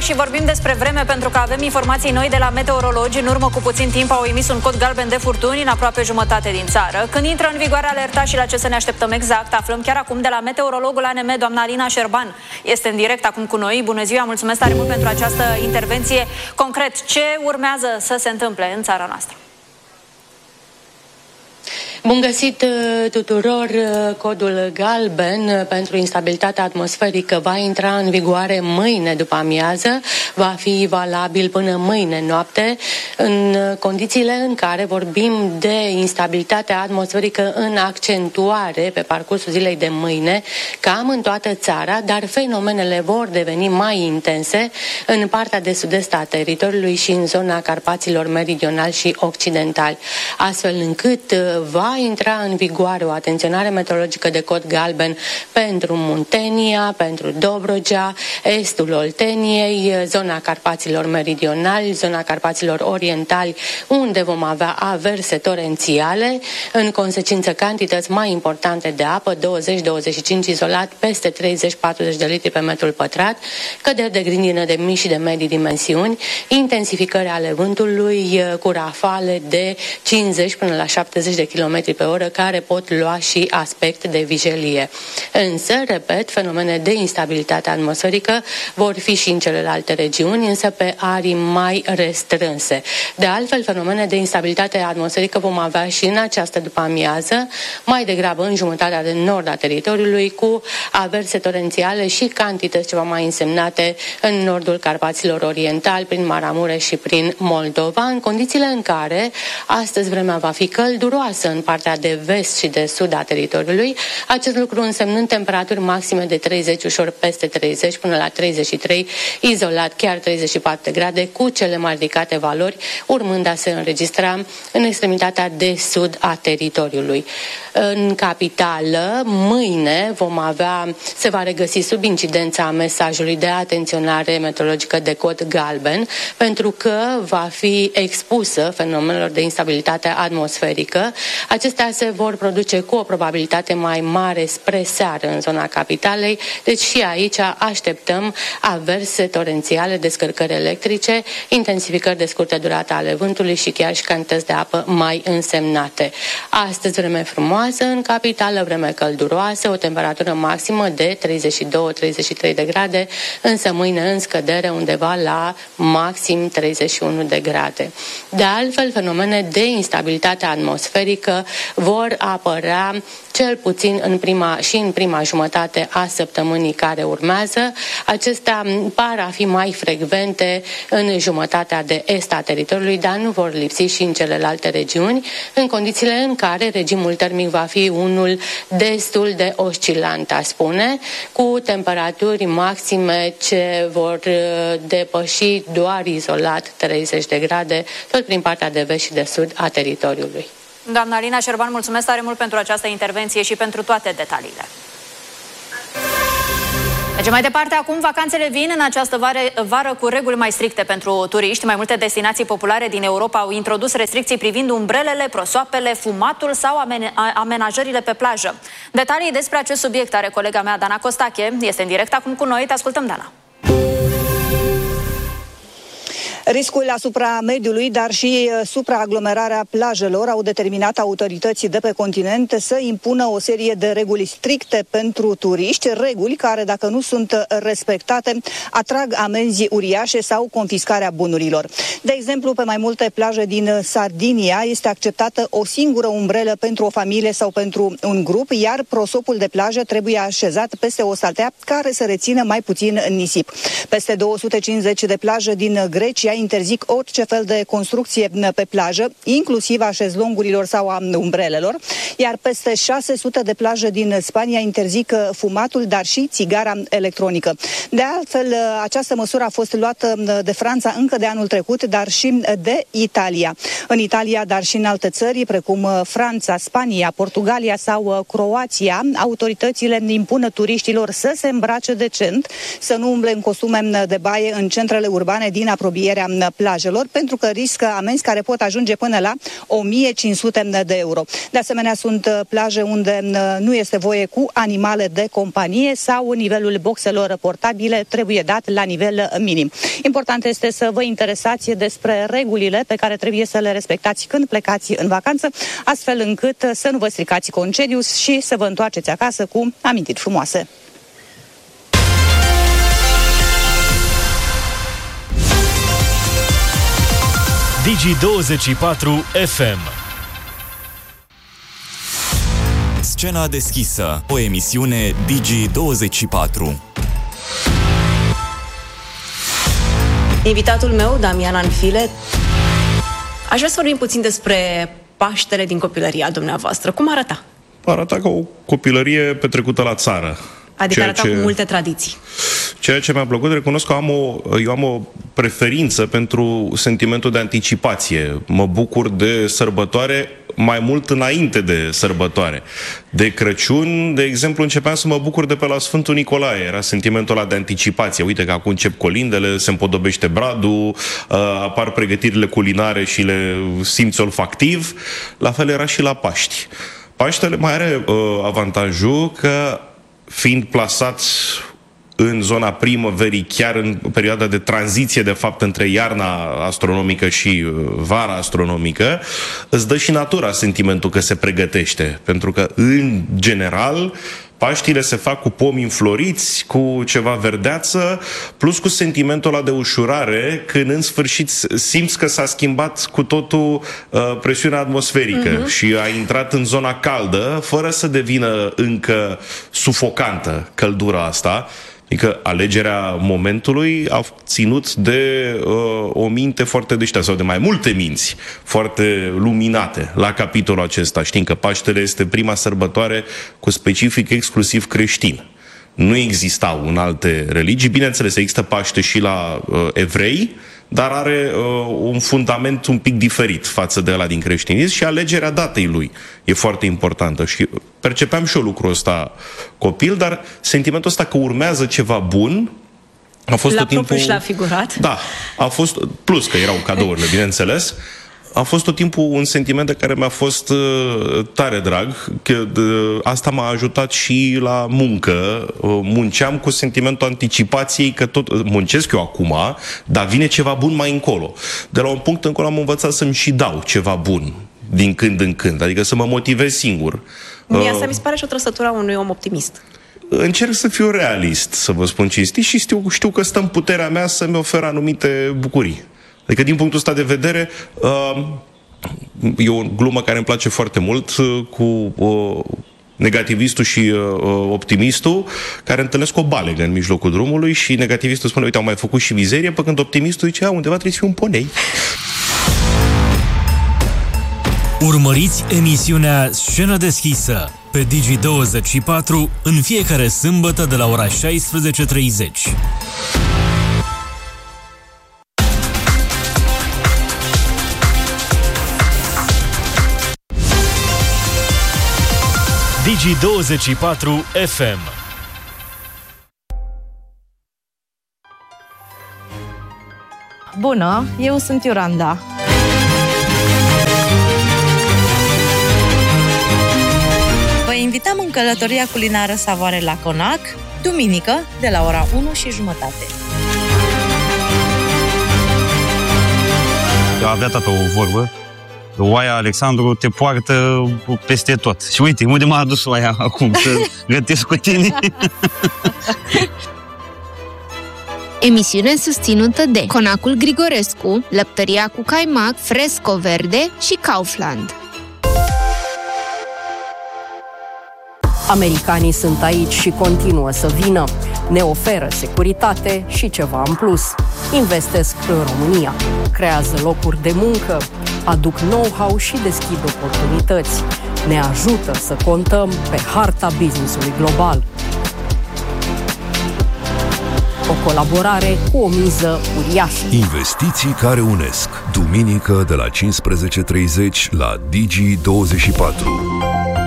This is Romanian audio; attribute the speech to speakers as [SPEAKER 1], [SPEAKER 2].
[SPEAKER 1] și vorbim despre vreme pentru că avem informații noi de la meteorologi. În urmă cu puțin timp au emis un cod galben de furtuni în aproape jumătate din țară. Când intră în vigoare alerta și la ce să ne așteptăm exact, aflăm chiar acum de la meteorologul ANM, doamna Alina Șerban. Este în direct acum cu noi. Bună ziua, mulțumesc tare mult pentru această intervenție. Concret, ce urmează să se întâmple în țara noastră?
[SPEAKER 2] Bun găsit tuturor! Codul galben pentru instabilitatea atmosferică va intra în vigoare mâine după amiază, va fi valabil până mâine noapte, în condițiile în care vorbim de instabilitatea atmosferică în accentuare pe parcursul zilei de mâine, cam în toată țara, dar fenomenele vor deveni mai intense în partea de sud-est a teritoriului și în zona Carpaților meridionali și occidentali, astfel încât va intra în vigoare o atenționare meteorologică de cod galben pentru Muntenia, pentru Dobrogea, estul Olteniei, zona Carpaților meridionali, zona Carpaților orientali, unde vom avea averse torențiale, în consecință cantități mai importante de apă, 20-25 izolat, peste 30-40 de litri pe metrul pătrat, căderi de grindină de mici și de medii dimensiuni, intensificări ale vântului cu rafale de 50 până la 70 de km pe oră, care pot lua și aspect de vijelie. Însă, repet, fenomene de instabilitate atmosferică vor fi și în celelalte regiuni, însă pe arii mai restrânse. De altfel, fenomene de instabilitate atmosferică vom avea și în această după-amiază, mai degrabă în jumătatea de nord a teritoriului, cu averse torențiale și cantități ceva mai însemnate în nordul Carpaților orientali, prin Maramureș și prin Moldova, în condițiile în care astăzi vremea va fi călduroasă în partea de vest și de sud a teritoriului, acest lucru însemnând temperaturi maxime de 30, ușor peste 30 până la 33, izolat chiar 34 de grade, cu cele mai ridicate valori urmând a se înregistra în extremitatea de sud a teritoriului. În capitală, mâine se va regăsi sub incidența mesajului de atenționare meteorologică de cod galben, pentru că va fi expusă fenomenelor de instabilitate atmosferică. Acestea se vor produce cu o probabilitate mai mare spre seară în zona capitalei, deci și aici așteptăm averse torențiale, descărcări electrice, intensificări de scurtă durată ale vântului și chiar și cantități de apă mai însemnate. Astăzi vreme frumoasă în capitală, vreme călduroasă, o temperatură maximă de 32-33 de grade, însă mâine în scădere undeva la maxim 31 de grade. De altfel, fenomene de instabilitate atmosferică vor apărea cel puțin în prima jumătate a săptămânii care urmează. Acestea par a fi mai frecvente în jumătatea de est a teritoriului, dar nu vor lipsi și în celelalte regiuni, în condițiile în care regimul termic va fi unul destul de oscilant, a spune, cu temperaturi maxime ce vor depăși doar izolat 30 de grade, tot prin partea de vest și de sud a teritoriului.
[SPEAKER 1] Doamna Alina Șerban, mulțumesc tare mult pentru această intervenție și pentru toate detaliile. Deci mai departe, acum vacanțele vin în această vară cu reguli mai stricte pentru turiști. Mai multe destinații populare din Europa au introdus restricții privind umbrelele, prosoapele, fumatul sau amenajările pe plajă. Detalii despre acest subiect are colega mea, Dana Costache. Este în direct acum cu noi. Te ascultăm, Dana.
[SPEAKER 3] Riscul asupra mediului, dar și supraaglomerarea plajelor au determinat autorității de pe continent să impună o serie de reguli stricte pentru turiști, reguli care, dacă nu sunt respectate, atrag amenzi uriașe sau confiscarea bunurilor. De exemplu, pe mai multe plaje din Sardinia este acceptată o singură umbrelă pentru o familie sau pentru un grup, iar prosopul de plajă trebuie așezat peste o saltea care să rețină mai puțin nisip. Peste 250 de plaje din Grecia interzic orice fel de construcție pe plajă, inclusiv a șezlongurilor sau a umbrelelor, iar peste 600 de plaje din Spania interzic fumatul, dar și țigara electronică. De altfel, această măsură a fost luată de Franța încă de anul trecut, dar și de Italia. În Italia, dar și în alte țări, precum Franța, Spania, Portugalia sau Croația, autoritățile impun turiștilor să se îmbrace decent, să nu umble în costume de baie în centrele urbane din apropierea plajelor, pentru că riscă amenzi care pot ajunge până la 1500 de euro. De asemenea, sunt plaje unde nu este voie cu animale de companie sau nivelul boxelor portabile trebuie dat la nivel minim. Important este să vă interesați despre regulile pe care trebuie să le respectați când plecați în vacanță, astfel încât să nu vă stricați concediu și să vă întoarceți acasă cu amintiri frumoase.
[SPEAKER 4] Digi24 FM.
[SPEAKER 5] Scena deschisă, o emisiune Digi24.
[SPEAKER 6] Invitatul meu, Damian Anfile. Aș vrea să vorbim puțin despre Paștele din copilăria dumneavoastră. Cum arăta?
[SPEAKER 7] Arăta ca o copilărie petrecută la țară.
[SPEAKER 6] Adică arăta cu multe tradiții.
[SPEAKER 7] Ceea ce mi-a plăcut, recunosc că eu am o preferință pentru sentimentul de anticipație. Mă bucur de sărbătoare mai mult înainte de sărbătoare. De Crăciun, de exemplu, începeam să mă bucur de pe la Sfântul Nicolae. Era sentimentul ăla de anticipație. Uite că acum încep colindele, se împodobește bradul, apar pregătirile culinare și le simți olfactiv. La fel era și la Paști. Paștele mai are avantajul că, fiind plasat în zona primăverii, chiar în perioada de tranziție, de fapt, între iarna astronomică și vara astronomică, îți dă și natura sentimentul că se pregătește. Pentru că, în general, Paștile se fac cu pomi înfloriți, cu ceva verdeață, plus cu sentimentul ăla de ușurare, când în sfârșit simți că s-a schimbat cu totul presiunea atmosferică și a intrat în zona caldă, fără să devină încă sufocantă căldura asta. Adică alegerea momentului a ținut de o minte foarte deșteaptă, sau de mai multe minți foarte luminate la capitolul acesta. Știm că Paștele este prima sărbătoare cu specific exclusiv creștin. Nu existau în alte religii. Bineînțeles, există Paște și la evrei, dar are un fundament un pic diferit față de ăla din creștinism și alegerea datei lui e foarte importantă. Și percepeam și eu lucrul ăsta copil, dar sentimentul ăsta că urmează ceva bun a fost
[SPEAKER 6] la
[SPEAKER 7] tot timpul...
[SPEAKER 6] propriu și la figurat?
[SPEAKER 7] Da, a fost, plus că erau cadourile, bineînțeles, a fost tot timpul un sentiment de care mi-a fost tare drag, că asta m-a ajutat și la muncă. Munceam cu sentimentul anticipației că tot muncesc eu acum, dar vine ceva bun mai încolo. De la un punct încolo am învățat să-mi și dau ceva bun din când în când, adică să mă motivez singur.
[SPEAKER 6] Mie asta mi se pare și o trăsătură a unui om optimist.
[SPEAKER 7] Încerc să fiu realist, să vă spun cinstit, și știu că stă în puterea mea să-mi ofer anumite bucurii. Adică, din punctul ăsta de vedere, e o glumă care îmi place foarte mult cu negativistul și optimistul, care întâlnesc o balegă în mijlocul drumului și negativistul spune, uite, am mai făcut și mizerie, pe când optimistul zice, undeva trebuie să fie un ponei.
[SPEAKER 4] Urmăriți emisiunea Scenă deschisă pe Digi24 în fiecare sâmbătă de la ora 16:30. Digi24 FM.
[SPEAKER 8] Bună, eu sunt Iolanda. Vă invităm în călătoria culinară Savoare la Conac, duminică, de la ora 1:30.
[SPEAKER 9] Avea tata o vorbă: oaia Alexandru te poartă peste tot. Și uite, unde m-a adus oaia acum, să gătesc cu tine.
[SPEAKER 10] Emisiune susținută de Conacul Grigorescu, Lăptăria cu Caimac, Fresco Verde și Kaufland.
[SPEAKER 11] Americanii sunt aici și continuă să vină. Ne oferă securitate și ceva în plus. Investesc în România, creează locuri de muncă, aduc know-how și deschid oportunități. Ne ajută să contăm pe harta business-ului global. O colaborare cu o miză uriașă.
[SPEAKER 12] Investiții care unesc. Duminică de la 15:30 la Digi24.